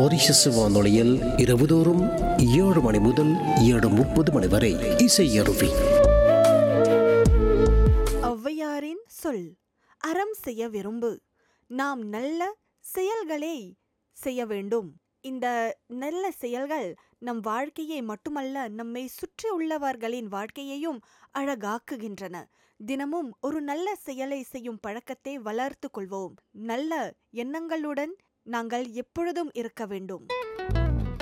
Mauritius வானொலியில் இரவுதோறும் 7 மணி முதல் 7:30 மணி வரை இசையருவி. ஔவையாரின் சொல். அறம் செய்ய விரும்பு, நாம் நல்ல செயல்களை செய்ய வேண்டும். இந்த நல்ல செயல்கள் நம் வாழ்க்கையை மட்டுமல்ல, நம்மை சுற்றி உள்ளவர்களின் வாழ்க்கையையும் அழகாக்குகின்றன. தினமும் ஒரு நல்ல செயலை செய்யும் பழக்கத்தை வளர்த்து கொள்வோம். நல்ல எண்ணங்களுடன் நாங்கள் எப்பொழுதும் இருக்க வேண்டும்.